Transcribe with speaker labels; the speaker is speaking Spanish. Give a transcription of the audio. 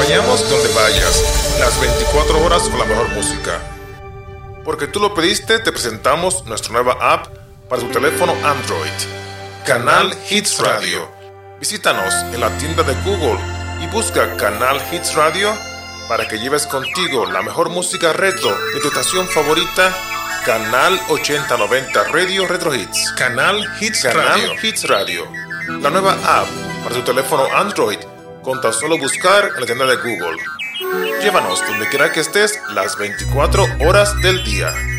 Speaker 1: acompañamos donde vayas, las 24 horas con la mejor música. Porque tú lo pediste, te presentamos nuestra nueva app para tu teléfono Android, Canal Hits Radio. Visítanos en la tienda de Google y busca Canal Hits Radio para que lleves contigo la mejor música retro de tu estación favorita, Canal 8090 Radio Retro Hits. Canal Hits Radio. La nueva app para tu teléfono Android con tan solo buscar en la tienda de Google. Llévanos donde quiera que estés las 24 horas del día.